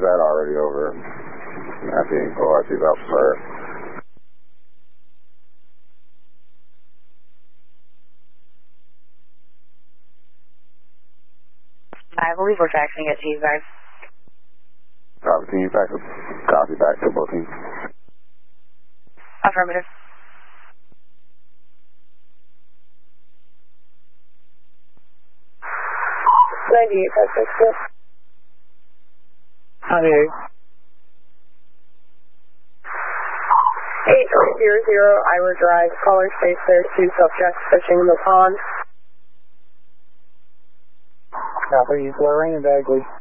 that already over? I think ORC's up first. I believe we're taxiing at G5. Copy, team, copy back to booking. Affirmative. On you. 800 Ira Drive, caller space there, 2 subjects fishing in the pond. Copy, Lorraine and Bagley.